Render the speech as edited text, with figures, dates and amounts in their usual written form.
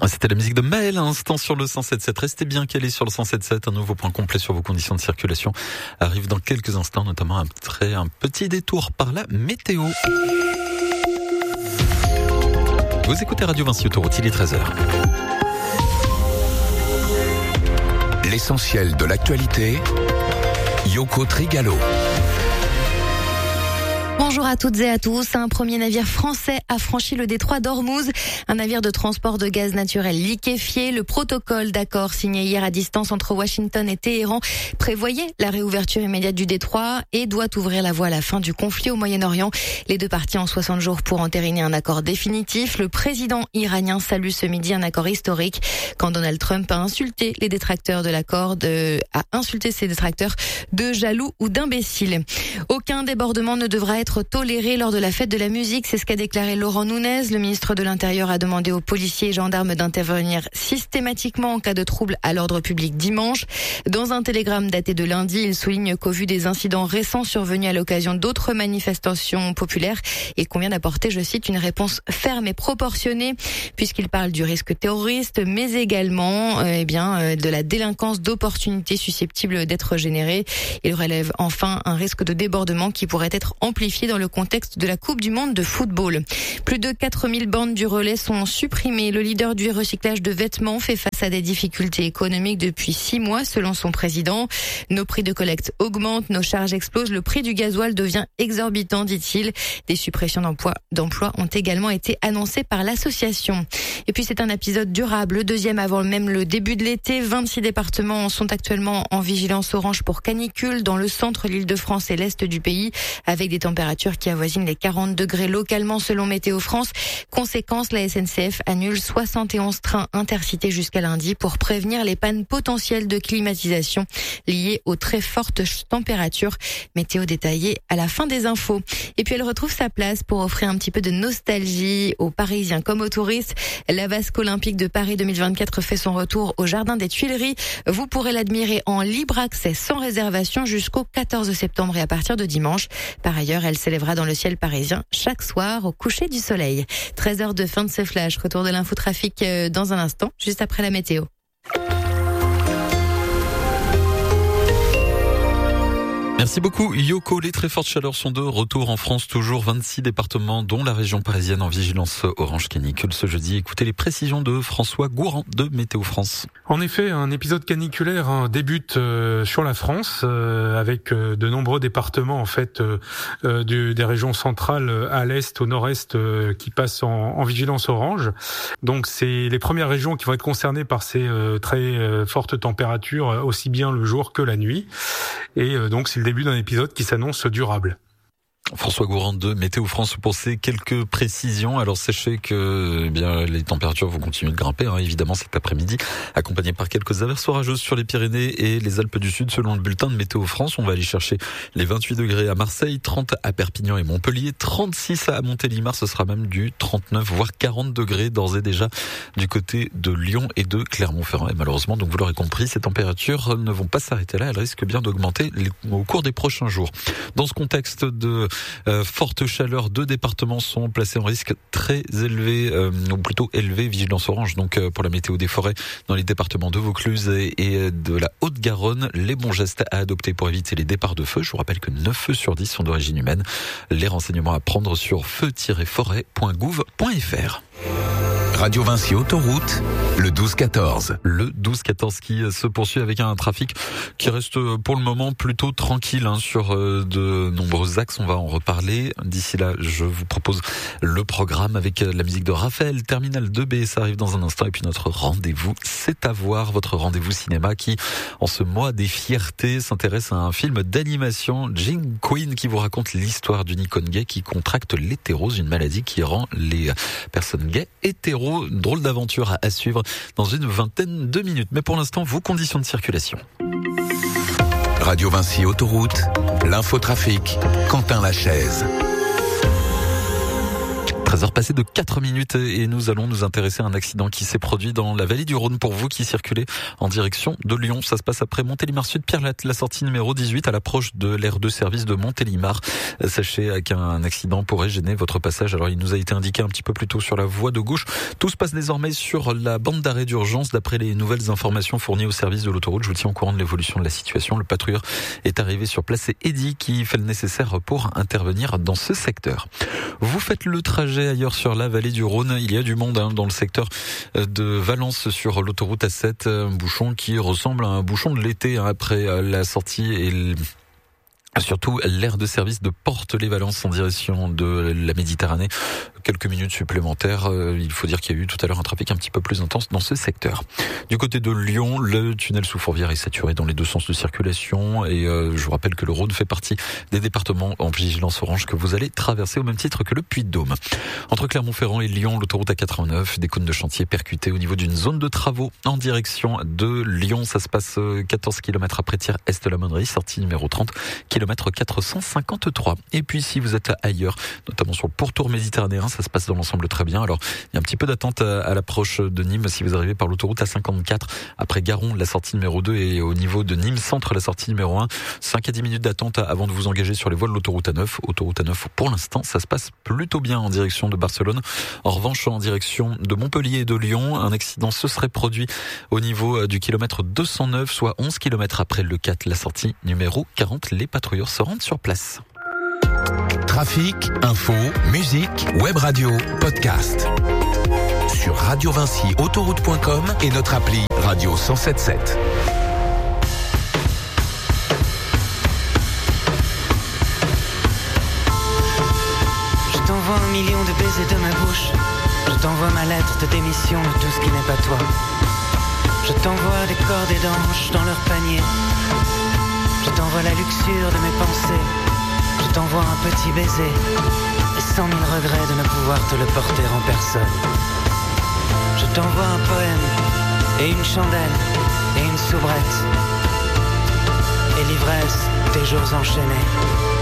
C'était la musique de Maël à l'instant sur le 107.7. Restez bien calés sur le 107.7. Un nouveau point complet sur vos conditions de circulation arrive dans quelques instants, notamment un petit détour par la météo. Vous écoutez Radio Vinci Autoroute, il est 13h. L'essentiel de l'actualité, Yoko Trigalo. Bonjour à toutes et à tous. Un premier navire français a franchi le détroit d'Ormuz, un navire de transport de gaz naturel liquéfié. Le protocole d'accord signé hier à distance entre Washington et Téhéran prévoyait la réouverture immédiate du détroit et doit ouvrir la voie à la fin du conflit au Moyen-Orient. Les deux parties ont 60 jours pour entériner un accord définitif. Le président iranien salue ce midi un accord historique quand Donald Trump a insulté les détracteurs de l'accord, ses détracteurs de jaloux ou d'imbéciles. Aucun débordement ne devra être toléré lors de la fête de la musique, c'est ce qu'a déclaré Laurent Nunez. Le ministre de l'Intérieur a demandé aux policiers et gendarmes d'intervenir systématiquement en cas de trouble à l'ordre public dimanche. Dans un télégramme daté de lundi, il souligne qu'au vu des incidents récents survenus à l'occasion d'autres manifestations populaires, il convient d'apporter, je cite, une réponse ferme et proportionnée, puisqu'il parle du risque terroriste, mais également de la délinquance d'opportunités susceptibles d'être générées. Il relève enfin un risque de débordement qui pourrait être amplifié dans le contexte de la Coupe du Monde de football. Plus de 4000 bandes du relais sont supprimées. Le leader du recyclage de vêtements fait face à des difficultés économiques depuis 6 mois, selon son président. Nos prix de collecte augmentent, nos charges explosent, le prix du gasoil devient exorbitant, dit-il. Des suppressions d'emplois ont également été annoncées par l'association. Et puis c'est un épisode durable, le deuxième avant même le début de l'été. 26 départements sont actuellement en vigilance orange pour canicule dans le centre, l'Île-de-France et l'est du pays, avec des températures qui avoisinent les 40 degrés localement selon Météo France. Conséquence, la SNCF annule 71 trains intercités jusqu'à lundi pour prévenir les pannes potentielles de climatisation liées aux très fortes températures. Météo détaillée à la fin des infos. Et puis elle retrouve sa place pour offrir un petit peu de nostalgie aux Parisiens comme aux touristes. La Vasque olympique de Paris 2024 fait son retour au Jardin des Tuileries. Vous pourrez l'admirer en libre accès sans réservation jusqu'au 14 septembre et à partir de dimanche. Par ailleurs, elle s'élèvera dans le ciel parisien chaque soir au coucher du soleil. 13h de fin de ce flash. Retour de l'infotrafic dans un instant, juste après la météo. Merci beaucoup Yoko. Les très fortes chaleurs sont de retour en France, toujours 26 départements dont la région parisienne en vigilance orange canicule ce jeudi. Écoutez les précisions de François Gourand de Météo France. En effet, un épisode caniculaire débute sur la France avec de nombreux départements en fait des régions centrales à l'est, au nord-est qui passent en vigilance orange. Donc c'est les premières régions qui vont être concernées par ces très fortes températures aussi bien le jour que la nuit. Et donc c'est le début d'un épisode qui s'annonce durable. François Gourand de Météo France pour ces quelques précisions. Alors sachez que les températures vont continuer de grimper évidemment cet après-midi, accompagnées par quelques averses orageuses sur les Pyrénées et les Alpes du Sud selon le bulletin de Météo France. On va aller chercher les 28 degrés à Marseille, 30 à Perpignan et Montpellier, 36 à Montélimar, ce sera même du 39 voire 40 degrés d'ores et déjà du côté de Lyon et de Clermont-Ferrand. Et malheureusement, donc vous l'aurez compris, ces températures ne vont pas s'arrêter là, elles risquent bien d'augmenter au cours des prochains jours. Dans ce contexte de forte chaleur, 2 départements sont placés en risque très élevé, ou plutôt élevé, vigilance orange donc pour la météo des forêts dans les départements de Vaucluse et de la Haute-Garonne. Les bons gestes à adopter pour éviter les départs de feu. Je vous rappelle que 9 feux sur 10 sont d'origine humaine. Les renseignements à prendre sur feu-forêt.gouv.fr. Radio Vinci Autoroute, le 12-14. Le 12-14 qui se poursuit avec un trafic qui reste pour le moment plutôt tranquille sur de nombreux axes. On va en reparler. D'ici là, je vous propose le programme avec la musique de Raphaël, Terminal 2B. Ça arrive dans un instant. Et puis notre rendez-vous, c'est à voir. Votre rendez-vous cinéma qui, en ce mois des fiertés, s'intéresse à un film d'animation, Jing Queen, qui vous raconte l'histoire d'une icône gay qui contracte l'hétérose, une maladie qui rend les personnes gays hétéros. Une drôle d'aventure à suivre dans une vingtaine de minutes. Mais pour l'instant, vos conditions de circulation. Radio Vinci Autoroute, l'infotrafic, Quentin Lachaise. 13h passées de 4 minutes et nous allons nous intéresser à un accident qui s'est produit dans la vallée du Rhône pour vous qui circulez en direction de Lyon. Ça se passe après Montélimar Sud, Pierrelatte, la sortie numéro 18 à l'approche de l'aire de service de Montélimar. Sachez qu'un accident pourrait gêner votre passage. Alors il nous a été indiqué un petit peu plus tôt sur la voie de gauche. Tout se passe désormais sur la bande d'arrêt d'urgence. D'après les nouvelles informations fournies au service de l'autoroute, je vous tiens au courant de l'évolution de la situation. Le patrouilleur est arrivé sur place. C'est Eddy qui fait le nécessaire pour intervenir dans ce secteur. Vous faites le trajet ailleurs sur la vallée du Rhône. Il y a du monde dans le secteur de Valence sur l'autoroute A7. Un bouchon qui ressemble à un bouchon de l'été après la sortie et surtout l'aire de service de Porte-les-Valences en direction de la Méditerranée. Quelques minutes supplémentaires. Il faut dire qu'il y a eu tout à l'heure un trafic un petit peu plus intense dans ce secteur. Du côté de Lyon, le tunnel sous Fourvière est saturé dans les deux sens de circulation et je vous rappelle que le Rhône fait partie des départements en vigilance orange que vous allez traverser au même titre que le Puy-de-Dôme. Entre Clermont-Ferrand et Lyon, l'autoroute A89, des cônes de chantier percutés au niveau d'une zone de travaux en direction de Lyon. Ça se passe 14 km après Thiers Est la Monnerie, sortie numéro 30, kilomètre 453. Et puis si vous êtes ailleurs, notamment sur le pourtour méditerranéen, ça se passe dans l'ensemble très bien. Alors, il y a un petit peu d'attente à l'approche de Nîmes si vous arrivez par l'autoroute A54. Après Garon, la sortie numéro 2 et au niveau de Nîmes Centre, la sortie numéro 1. 5 à 10 minutes d'attente avant de vous engager sur les voies de l'autoroute A9. Autoroute A9, pour l'instant, ça se passe plutôt bien en direction de Barcelone. En revanche, en direction de Montpellier et de Lyon, un accident se serait produit au niveau du kilomètre 209, soit 11 km après le 4, la sortie numéro 40. Les patrouilleurs se rendent sur place. Trafic, info, musique, web radio, podcast. Sur radiovincyautoroute.com et notre appli Radio 107.7. Je t'envoie 1 million de baisers de ma bouche. Je t'envoie ma lettre de démission de tout ce qui n'est pas toi. Je t'envoie des cordes et d'anges dans leur panier. Je t'envoie la luxure de mes pensées. Je t'envoie un petit baiser et 100 000 regrets de ne pouvoir te le porter en personne. Je t'envoie un poème et une chandelle et une soubrette et l'ivresse des jours enchaînés.